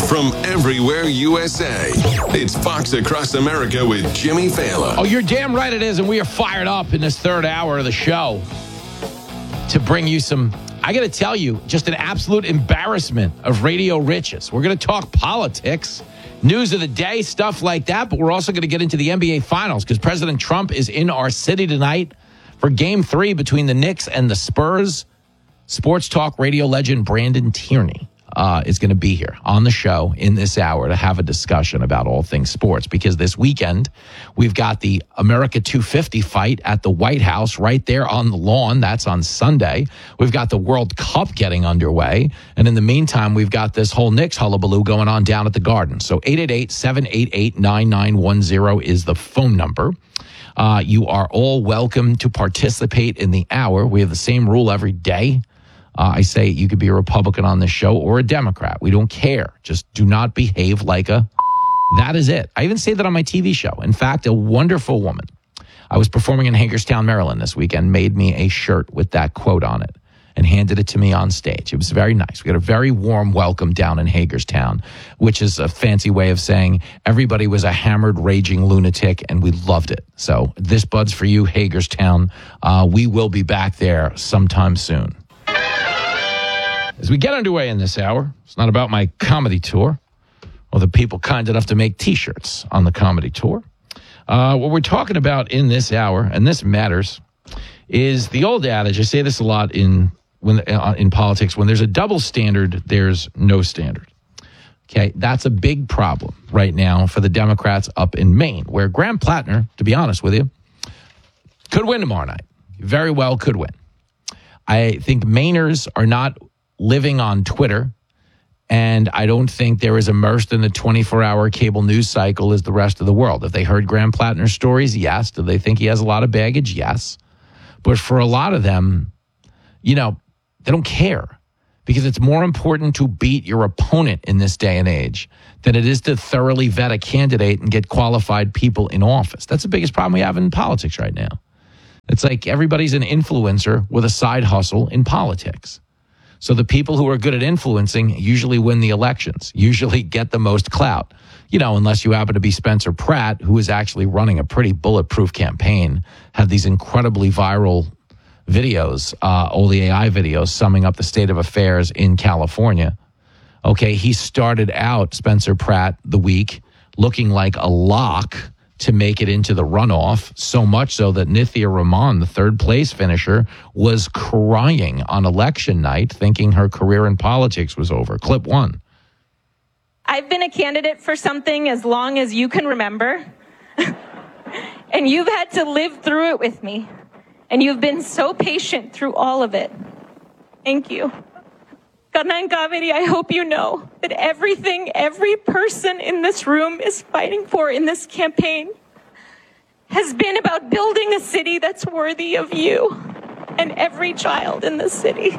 from everywhere USA. It's Fox Across America with Jimmy Fallon. Oh, you're damn right it is, and we are fired up in this third hour of the show to bring you some, I got to tell you, just an absolute embarrassment of radio riches. We're going to talk politics, news of the day, stuff like that, but we're also going to get into the NBA Finals because President Trump is in our city tonight for Game 3 between the Knicks and the Spurs. Sports talk radio legend Brandon Tierney is going to be here on the show in this hour to have a discussion about all things sports, because this weekend we've got the America 250 fight at the White House right there on the lawn. That's on Sunday. We've got the World Cup getting underway. And in the meantime, we've got this whole Knicks hullabaloo going on down at the Garden. So 888-788-9910 is the phone number. You are all welcome to participate in the hour. We have the same rule every day. I say you could be a Republican on this show or a Democrat. We don't care. Just do not behave like a... That is it. I even say that on my TV show. In fact, a wonderful woman, I was performing in Hagerstown, Maryland this weekend, made me a shirt with that quote on it and handed it to me on stage. It was very nice. We got a very warm welcome down in Hagerstown, which is a fancy way of saying everybody was a hammered, raging lunatic, and we loved it. So this bud's for you, Hagerstown. We will be back there sometime soon. As we get underway in this hour, it's not about my comedy tour or the people kind enough to make T-shirts on the comedy tour. What we're talking about in this hour, and this matters, is the old adage. I say this a lot in politics. When there's a double standard, there's no standard. Okay, that's a big problem right now for the Democrats up in Maine, where Graham Plattner, to be honest with you, could win tomorrow night. Very well could win. I think Mainers are not living on Twitter, and I don't think they're as immersed in the 24-hour cable news cycle as the rest of the world. If they heard Graham Plattner's stories, yes. Do they think he has a lot of baggage? Yes. But for a lot of them, they don't care, because it's more important to beat your opponent in this day and age than it is to thoroughly vet a candidate and get qualified people in office. That's the biggest problem we have in politics right now. It's like everybody's an influencer with a side hustle in politics. So the people who are good at influencing usually win the elections, usually get the most clout, unless you happen to be Spencer Pratt, who is actually running a pretty bulletproof campaign, had these incredibly viral videos, all the AI videos summing up the state of affairs in California. Okay, he started out, Spencer Pratt, the week looking like a lock to make it into the runoff, so much so that Nithya Raman, the third place finisher, was crying on election night, thinking her career in politics was over. Clip 1. I've been a candidate for something as long as you can remember, and you've had to live through it with me, and you've been so patient through all of it. Thank you. Kannan Kaveri, I hope you know that everything every person in this room is fighting for in this campaign has been about building a city that's worthy of you and every child in this city.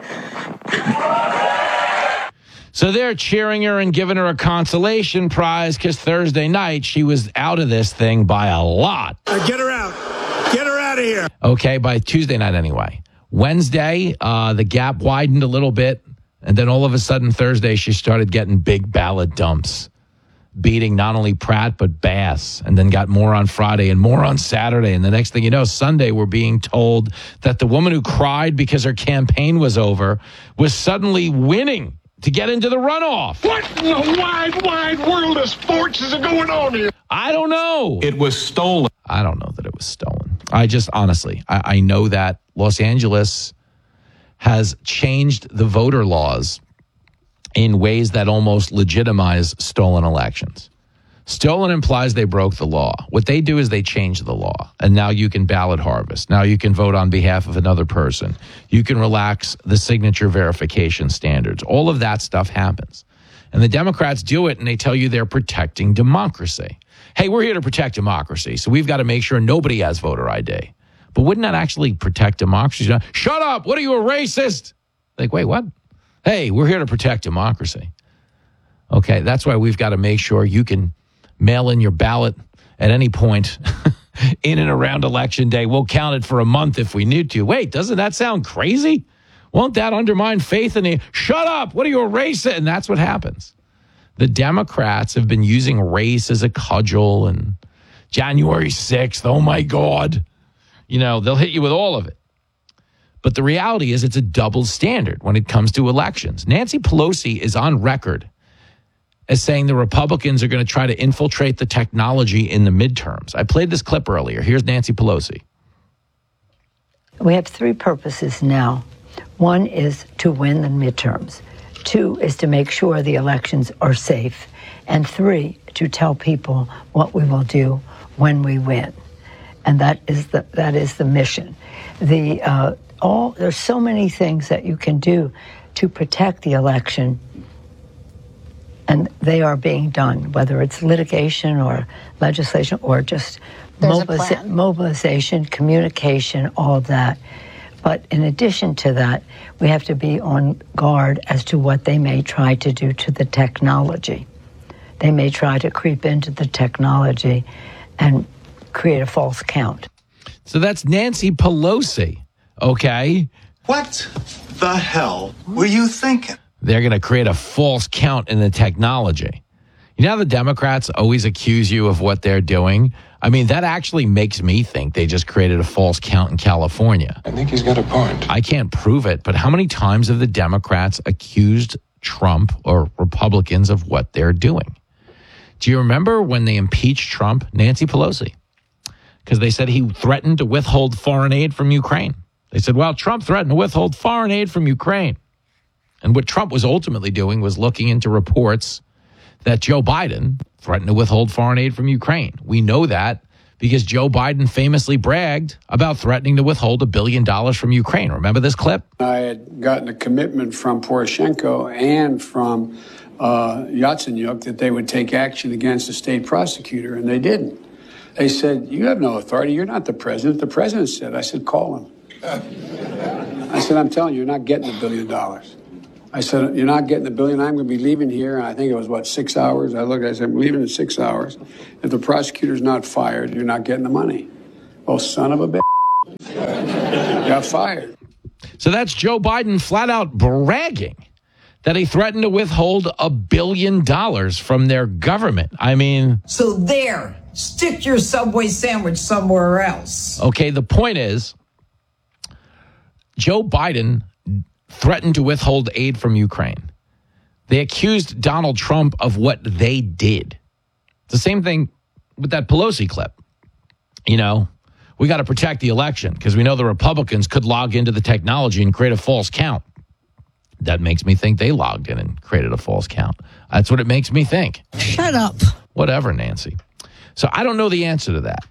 So they're cheering her and giving her a consolation prize because Thursday night she was out of this thing by a lot. Get her out. Get her out of here. Okay, by Tuesday night anyway. Wednesday, the gap widened a little bit. And then all of a sudden, Thursday, she started getting big ballot dumps, beating not only Pratt, but Bass, and then got more on Friday and more on Saturday. And the next thing you know, Sunday, we're being told that the woman who cried because her campaign was over was suddenly winning to get into the runoff. What in the wide, wide world of sports is going on here? I don't know. It was stolen. I don't know that it was stolen. Honestly, I know that Los Angeles has changed the voter laws in ways that almost legitimize stolen elections. Stolen implies they broke the law. What they do is they change the law. And now you can ballot harvest. Now you can vote on behalf of another person. You can relax the signature verification standards. All of that stuff happens. And the Democrats do it, and they tell you they're protecting democracy. Hey, we're here to protect democracy, so we've got to make sure nobody has voter ID. But wouldn't that actually protect democracy? Shut up! What are you, a racist? Like, wait, what? Hey, we're here to protect democracy. Okay, that's why we've got to make sure you can mail in your ballot at any point in and around Election Day. We'll count it for a month if we need to. Wait, doesn't that sound crazy? Won't that undermine faith in the... Shut up! What are you, a racist? And that's what happens. The Democrats have been using race as a cudgel, and January 6th, oh my God. You know, they'll hit you with all of it. But the reality is it's a double standard when it comes to elections. Nancy Pelosi is on record as saying the Republicans are going to try to infiltrate the technology in the midterms. I played this clip earlier. Here's Nancy Pelosi. We have three purposes now. One is to win the midterms. Two is to make sure the elections are safe. And three, to tell people what we will do when we win. And that is the mission. There's so many things that you can do to protect the election, and they are being done, whether it's litigation or legislation or just mobilization, communication, all of that. But in addition to that, we have to be on guard as to what they may try to do to the technology. They may try to creep into the technology and create a false count. So that's Nancy Pelosi, okay? What the hell were you thinking? They're going to create a false count in the technology. You know how the Democrats always accuse you of what they're doing? I mean, that actually makes me think they just created a false count in California. I think he's got a point. I can't prove it, but how many times have the Democrats accused Trump or Republicans of what they're doing? Do you remember when they impeached Trump? Nancy Pelosi. Because they said he threatened to withhold foreign aid from Ukraine. They said, well, Trump threatened to withhold foreign aid from Ukraine. And what Trump was ultimately doing was looking into reports that Joe Biden threatened to withhold foreign aid from Ukraine. We know that because Joe Biden famously bragged about threatening to withhold $1 billion from Ukraine. Remember this clip? I had gotten a commitment from Poroshenko and from Yatsenyuk that they would take action against the state prosecutor, and they didn't. They said, you have no authority. You're not the president. The president said, I said, call him. I said, I'm telling you, you're not getting $1 billion. I said, you're not getting $1 billion. I'm going to be leaving here. And I think it was, 6 hours? I said, I'm leaving in 6 hours. If the prosecutor's not fired, you're not getting the money. Oh, son of a bitch. Got fired. So that's Joe Biden flat out bragging that he threatened to withhold $1 billion from their government. I mean. So there, stick your Subway sandwich somewhere else. Okay, the point is, Joe Biden threatened to withhold aid from Ukraine. They accused Donald Trump of what they did. The same thing with that Pelosi clip. You know, we got to protect the election because we know the Republicans could log into the technology and create a false count. That makes me think they logged in and created a false count. That's what it makes me think. Shut up. Whatever, Nancy. So I don't know the answer to that.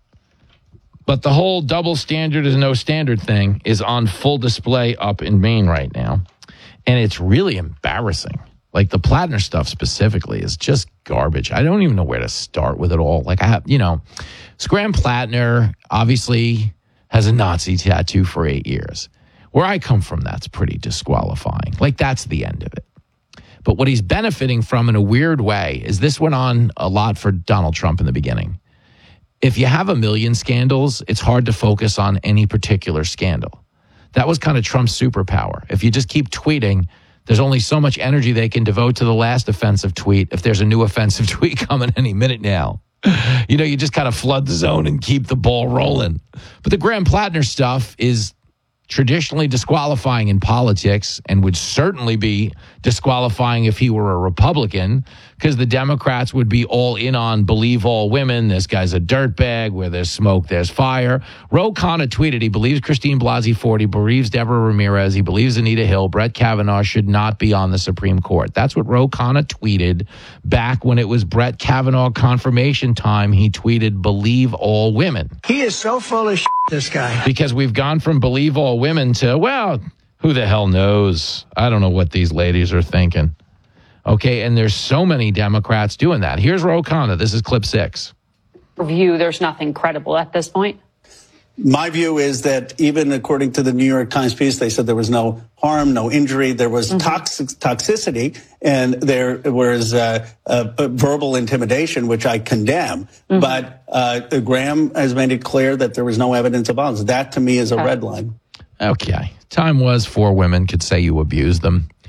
But the whole double standard is no standard thing is on full display up in Maine right now. And it's really embarrassing. Like the Plattner stuff specifically is just garbage. I don't even know where to start with it all. Like I have, Scram Plattner obviously has a Nazi tattoo for 8 years. Where I come from, that's pretty disqualifying. Like that's the end of it. But what he's benefiting from in a weird way is this went on a lot for Donald Trump in the beginning. If you have a million scandals, it's hard to focus on any particular scandal. That was kind of Trump's superpower. If you just keep tweeting, there's only so much energy they can devote to the last offensive tweet if there's a new offensive tweet coming any minute now. You just kind of flood the zone and keep the ball rolling. But the Graham Plattner stuff is traditionally disqualifying in politics and would certainly be disqualifying if he were a Republican because the Democrats would be all in on believe all women. This guy's a dirtbag. Where there's smoke, there's fire. Ro Khanna tweeted he believes Christine Blasey Ford, he believes Deborah Ramirez, he believes Anita Hill, Brett Kavanaugh should not be on the Supreme Court. That's what Ro Khanna tweeted back when it was Brett Kavanaugh confirmation time. He tweeted believe all women. He is so full of shit, this guy. Because we've gone from believe all women to, well, who the hell knows? I don't know what these ladies are thinking. Okay, and there's so many Democrats doing that. Here's Ro Khanna. This is clip 6. View, there's nothing credible at this point. My view is that even according to the New York Times piece, they said there was no harm, no injury. There was toxicity, and there was verbal intimidation, which I condemn. But Graham has made it clear that there was no evidence of violence. That, to me, is a red line. Okay. Time was 4 women could say you abused them.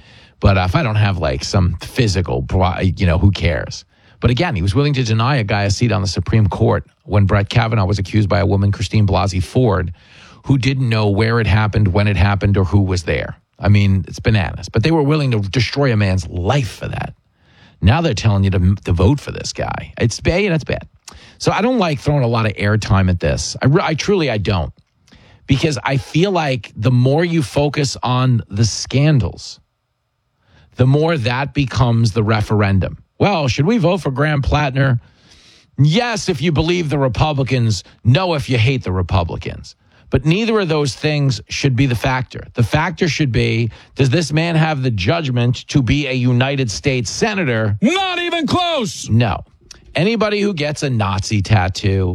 But if I don't have like some physical, who cares? But again, he was willing to deny a guy a seat on the Supreme Court when Brett Kavanaugh was accused by a woman, Christine Blasey Ford, who didn't know where it happened, when it happened, or who was there. I mean, it's bananas. But they were willing to destroy a man's life for that. Now they're telling you to vote for this guy. It's bad. That's bad. So I don't like throwing a lot of airtime at this. I truly don't. Because I feel like the more you focus on the scandals, the more that becomes the referendum. Well, should we vote for Graham Plattner? Yes, if you believe the Republicans. No, if you hate the Republicans. But neither of those things should be the factor. The factor should be, does this man have the judgment to be a United States senator? Not even close. No. Anybody who gets a Nazi tattoo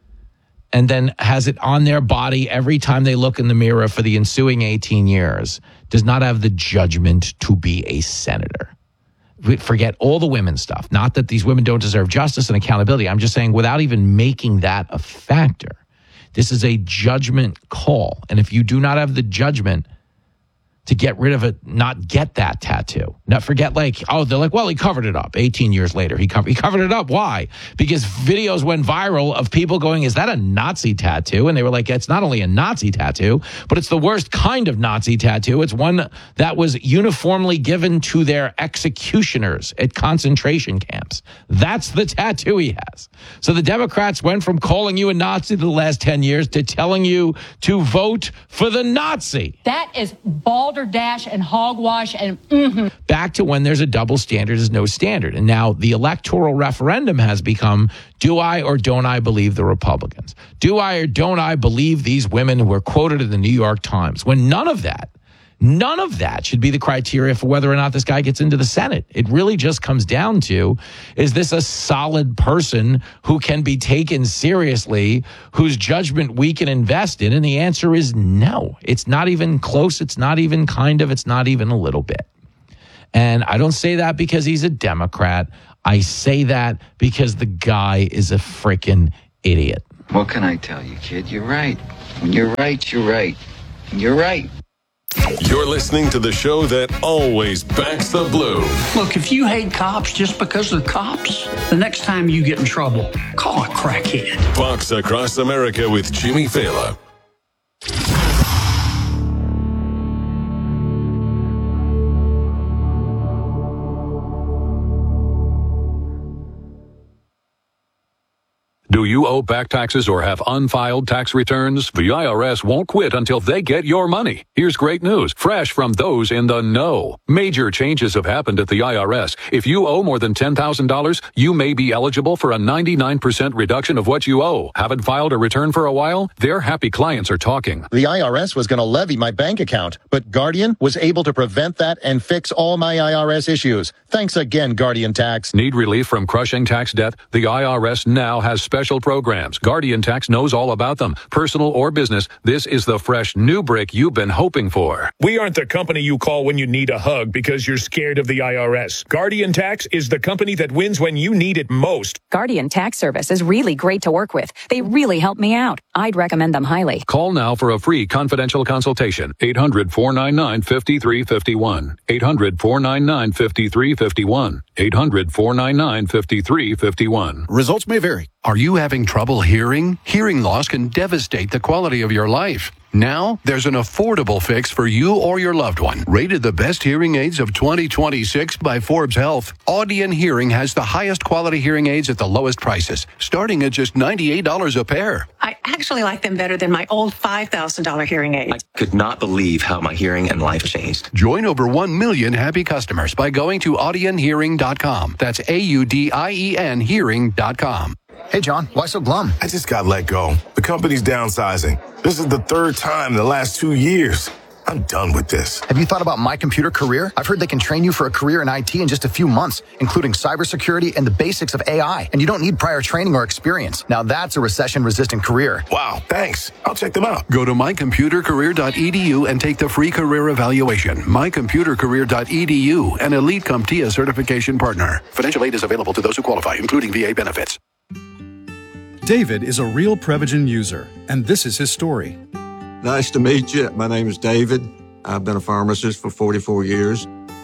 and then has it on their body every time they look in the mirror for the ensuing 18 years does not have the judgment to be a senator. Forget all the women stuff. Not that these women don't deserve justice and accountability. I'm just saying without even making that a factor, this is a judgment call. And if you do not have the judgment to get rid of it, not get that tattoo. Not forget they're like, well, he covered it up. 18 years later, he covered it up. Why? Because videos went viral of people going, is that a Nazi tattoo? And they were like, it's not only a Nazi tattoo, but it's the worst kind of Nazi tattoo. It's one that was uniformly given to their executioners at concentration camps. That's the tattoo he has. So the Democrats went from calling you a Nazi the last 10 years to telling you to vote for the Nazi. That is balderdash and hogwash and Back to when there's a double standard is no standard. And now the electoral referendum has become, do I or don't I believe the Republicans? Do I or don't I believe these women who were quoted in the New York Times? When none of that should be the criteria for whether or not this guy gets into the Senate. It really just comes down to, is this a solid person who can be taken seriously, whose judgment we can invest in? And the answer is no. It's not even close. It's not even kind of. It's not even a little bit. And I don't say that because he's a Democrat. I say that because the guy is a freaking idiot. What can I tell you, kid? You're right. When you're right, you're right. You're right. You're listening to the show that always backs the blue. Look, if you hate cops just because they're cops, the next time you get in trouble, call a crackhead. Fox Across America with Jimmy Fallon. Do you owe back taxes or have unfiled tax returns? The IRS won't quit until they get your money. Here's great news, fresh from those in the know. Major changes have happened at the IRS. If you owe more than $10,000, you may be eligible for a 99% reduction of what you owe. Haven't filed a return for a while? Their happy clients are talking. The IRS was going to levy my bank account, but Guardian was able to prevent that and fix all my IRS issues. Thanks again, Guardian Tax. Need relief from crushing tax debt? The IRS now has special programs. Guardian Tax knows all about them. Personal or business, this is the fresh new brick you've been hoping for. We aren't the company you call when you need a hug because you're scared of the IRS. Guardian Tax is the company that wins when you need it most. Guardian Tax Service is really great to work with. They really help me out. I'd recommend them highly. Call now for a free confidential consultation. 800-499-5351. 800-499-5351. 800-499-5351. Results may vary. Are you having trouble hearing? Hearing loss can devastate the quality of your life. Now, there's an affordable fix for you or your loved one. Rated the best hearing aids of 2026 by Forbes Health, Audion Hearing has the highest quality hearing aids at the lowest prices, starting at just $98 a pair. I actually like them better than my old $5,000 hearing aids. I could not believe how my hearing and life changed. Join over 1 million happy customers by going to audionhearing.com. That's AUDIEN hearing.com. Hey, John, why so glum? I just got let go. The company's downsizing. This is the third time in the last 2 years. I'm done with this. Have you thought about My Computer Career? I've heard they can train you for a career in IT in just a few months, including cybersecurity and the basics of AI. And you don't need prior training or experience. Now that's a recession-resistant career. Wow, thanks. I'll check them out. Go to mycomputercareer.edu and take the free career evaluation. Mycomputercareer.edu, an Elite CompTIA certification partner. Financial aid is available to those who qualify, including VA benefits. David is a real Prevagen user, and this is his story. Nice to meet you. My name is David. I've been a pharmacist for 44 years.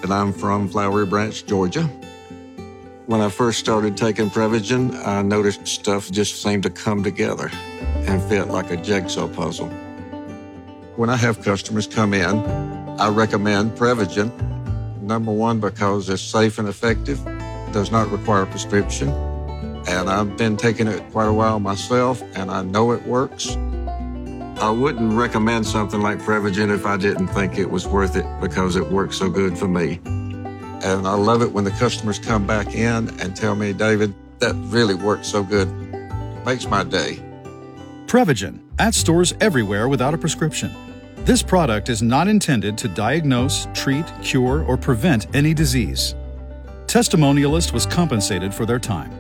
and I'm from Flowery Branch, Georgia. When I first started taking Prevagen, I noticed stuff just seemed to come together and fit like a jigsaw puzzle. When I have customers come in, I recommend Prevagen. Number one, because it's safe and effective, does not require a prescription. And I've been taking it quite a while myself, and I know it works. I wouldn't recommend something like Prevagen if I didn't think it was worth it because it works so good for me. And I love it when the customers come back in and tell me, David, that really works so good. It makes my day. Prevagen, at stores everywhere without a prescription. This product is not intended to diagnose, treat, cure, or prevent any disease. Testimonialist was compensated for their time.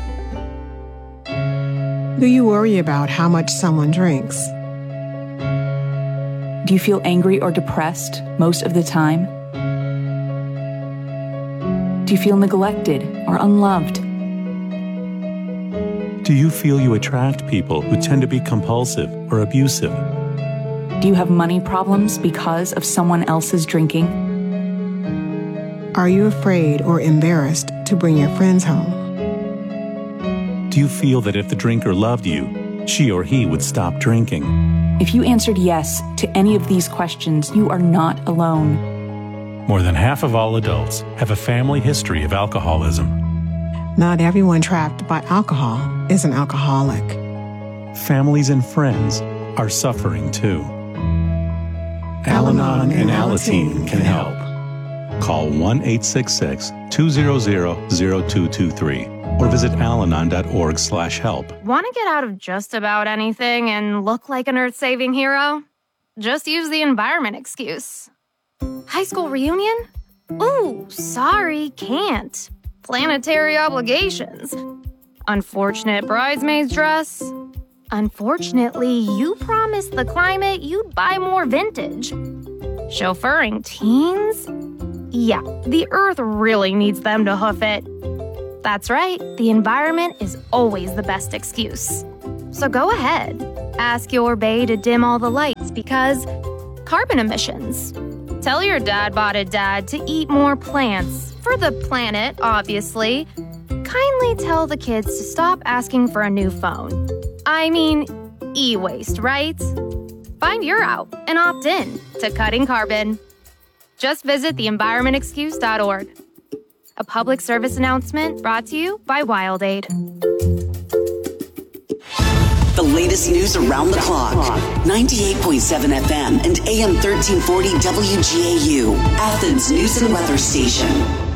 Do you worry about how much someone drinks? Do you feel angry or depressed most of the time? Do you feel neglected or unloved? Do you feel you attract people who tend to be compulsive or abusive? Do you have money problems because of someone else's drinking? Are you afraid or embarrassed to bring your friends home? Do you feel that if the drinker loved you, she or he would stop drinking? If you answered yes to any of these questions, you are not alone. More than half of all adults have a family history of alcoholism. Not everyone trapped by alcohol is an alcoholic. Families and friends are suffering too. Al-Anon and Alateen can help. Call 1-866-200-0223 or visit alanon.org/help. Want to get out of just about anything and look like an earth-saving hero? Just use the environment excuse. High school reunion? Ooh, sorry, can't. Planetary obligations. Unfortunate bridesmaid's dress. Unfortunately, you promised the climate you'd buy more vintage. Chauffeuring teens? Yeah, the earth really needs them to hoof it. That's right, the environment is always the best excuse. So go ahead, ask your bae to dim all the lights because carbon emissions. Tell your dad-bod dad to eat more plants, for the planet, obviously. Kindly tell the kids to stop asking for a new phone. I mean, e-waste, right? Find your out and opt in to cutting carbon. Just visit theenvironmentexcuse.org. A public service announcement brought to you by WildAid. The latest news around the clock. 98.7 FM and AM 1340 WGAU, Athens News and Weather Station.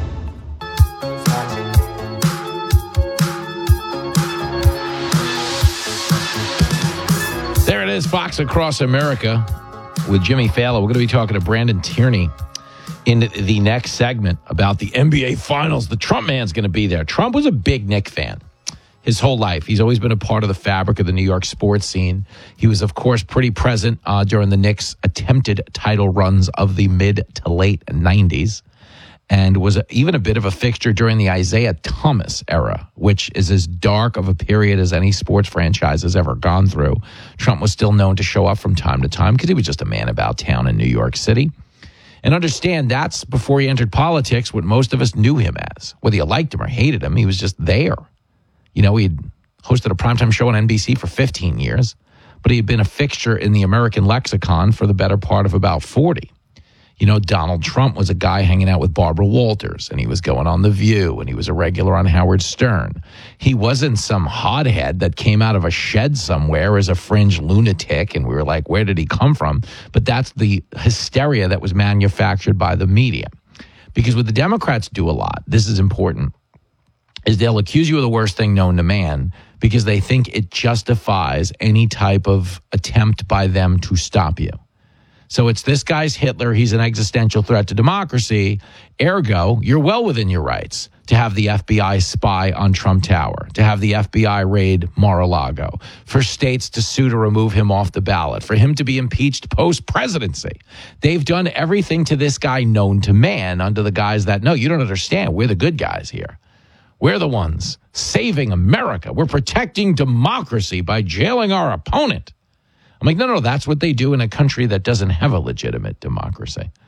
There it is, Fox Across America with Jimmy Fallon. We're going to be talking to Brandon Tierney in the next segment about the NBA Finals. The Trump man's going to be there. Trump was a big Knicks fan his whole life. He's always been a part of the fabric of the New York sports scene. He was, of course, pretty present during the Knicks' attempted title runs of the mid to late 90s and was even a bit of a fixture during the Isaiah Thomas era, which is as dark of a period as any sports franchise has ever gone through. Trump was still known to show up from time to time because he was just a man about town in New York City. And understand, that's before he entered politics, what most of us knew him as. Whether you liked him or hated him, he was just there. You know, he'd hosted a primetime show on NBC for 15 years, but he had been a fixture in the American lexicon for the better part of about 40. You know, Donald Trump was a guy hanging out with Barbara Walters, and he was going on The View, and he was a regular on Howard Stern. He wasn't some hothead that came out of a shed somewhere as a fringe lunatic, and we were like, where did he come from? But that's the hysteria that was manufactured by the media. Because what the Democrats do a lot, this is important, is they'll accuse you of the worst thing known to man because they think it justifies any type of attempt by them to stop you. So it's this guy's Hitler. He's an existential threat to democracy. Ergo, you're well within your rights to have the FBI spy on Trump Tower, to have the FBI raid Mar-a-Lago, for states to sue to remove him off the ballot, for him to be impeached post-presidency. They've done everything to this guy known to man under the guise that, no, you don't understand. We're the good guys here. We're the ones saving America. We're protecting democracy by jailing our opponent. I'm like, no, that's what they do in a country that doesn't have a legitimate democracy.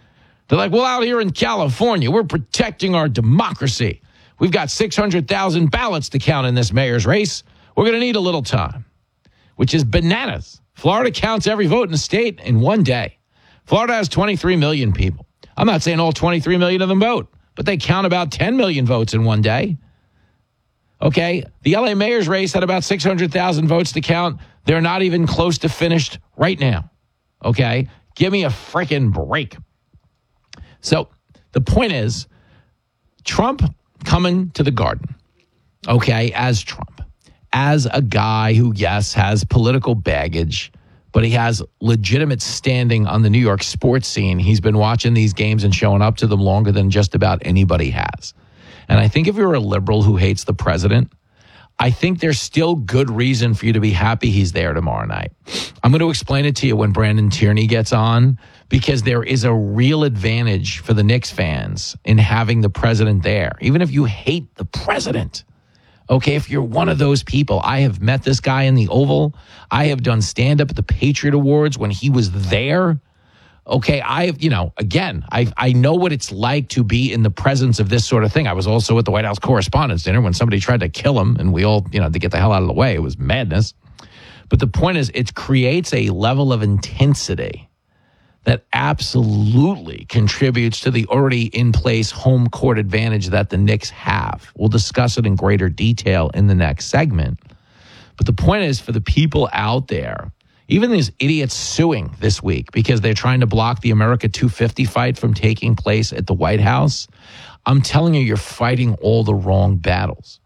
They're like, well, out here in California, we're protecting our democracy. We've got 600,000 ballots to count in this mayor's race. We're going to need a little time, which is bananas. Florida counts every vote in the state in one day. Florida has 23 million people. I'm not saying all 23 million of them vote, but they count about 10 million votes in one day. Okay, the LA mayor's race had about 600,000 votes to count. They're not even close to finished right now. Okay, give me a freaking break. So the point is, Trump coming to the Garden, okay, as Trump, as a guy who, yes, has political baggage, but he has legitimate standing on the New York sports scene. He's been watching these games and showing up to them longer than just about anybody has. And I think if you're a liberal who hates the president, I think there's still good reason for you to be happy he's there tomorrow night. I'm going to explain it to you when Brandon Tierney gets on, because there is a real advantage for the Knicks fans in having the president there, even if you hate the president. Okay, if you're one of those people, I have met this guy in the Oval. I have done stand-up at the Patriot Awards when he was there. Okay, I know what it's like to be in the presence of this sort of thing. I was also at the White House Correspondents' Dinner when somebody tried to kill him, and we all, to get the hell out of the way. It was madness. But the point is, it creates a level of intensity that absolutely contributes to the already in place home court advantage that the Knicks have. We'll discuss it in greater detail in the next segment. But the point is, for the people out there, even these idiots suing this week because they're trying to block the America 250 fight from taking place at the White House, I'm telling you, you're fighting all the wrong battles.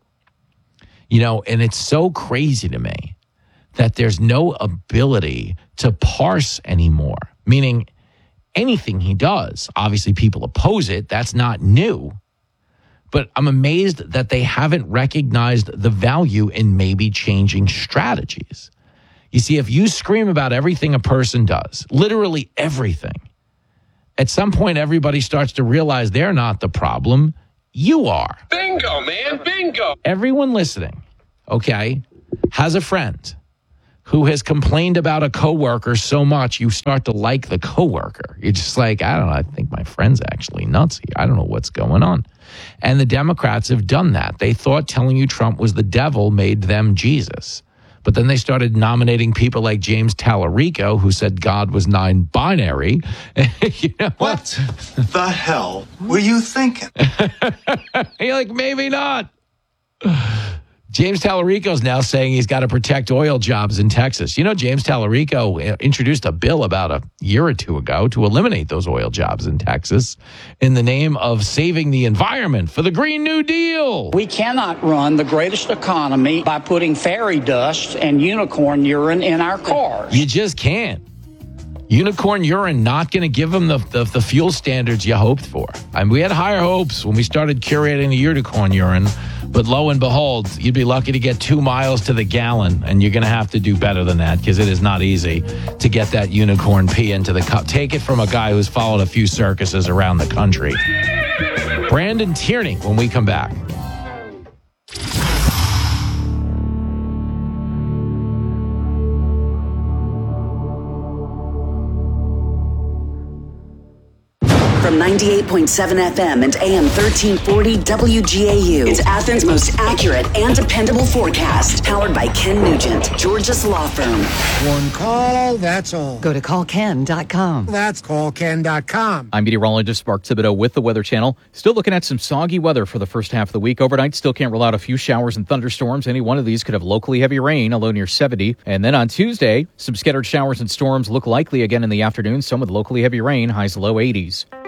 And it's so crazy to me that there's no ability to parse anymore, meaning anything he does, obviously people oppose it. That's not new. But I'm amazed that they haven't recognized the value in maybe changing strategies. You see, if you scream about everything a person does, literally everything, at some point everybody starts to realize they're not the problem. You are. Bingo, man, bingo. Everyone listening, okay, has a friend who has complained about a coworker so much you start to like the coworker. You're just like, I don't know, I think my friend's actually nuts here. I don't know what's going on. And the Democrats have done that. They thought telling you Trump was the devil made them Jesus. But then they started nominating people like James Tallarico, who said God was non-binary. What the hell were you thinking? You're like, maybe not. James Tallarico's now saying he's got to protect oil jobs in Texas. James Tallarico introduced a bill about a year or two ago to eliminate those oil jobs in Texas in the name of saving the environment for the Green New Deal. We cannot run the greatest economy by putting fairy dust and unicorn urine in our cars. You just can't. Unicorn urine not going to give them the fuel standards you hoped for. We had higher hopes when we started curating the unicorn urine, but lo and behold, you'd be lucky to get 2 miles to the gallon, and you're going to have to do better than that because it is not easy to get that unicorn pee into the cup. Take it from a guy who's followed a few circuses around the country. Brandon Tierney when we come back. From 98.7 FM and AM 1340 WGAU. It's Athens' most accurate and dependable forecast. Powered by Ken Nugent, Georgia's law firm. One call, that's all. Go to callken.com. That's callken.com. I'm meteorologist Mark Thibodeau with the Weather Channel. Still looking at some soggy weather for the first half of the week. Overnight, still can't rule out a few showers and thunderstorms. Any one of these could have locally heavy rain, a low near 70. And then on Tuesday, some scattered showers and storms look likely again in the afternoon. Some with locally heavy rain, highs low 80s.